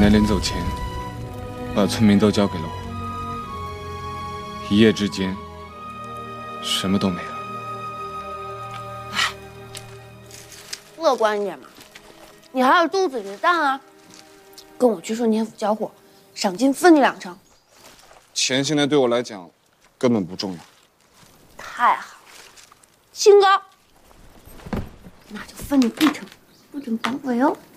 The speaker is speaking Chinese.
奶临走前把村民都交给了我，一夜之间什么都没了。 唉，乐观一点嘛，你还有肚子里的蛋啊！跟我去顺天府交货，赏金分你2成。 钱现在对我来讲根本不重要。 太好了，清高，那就分你1成，不准反悔哦。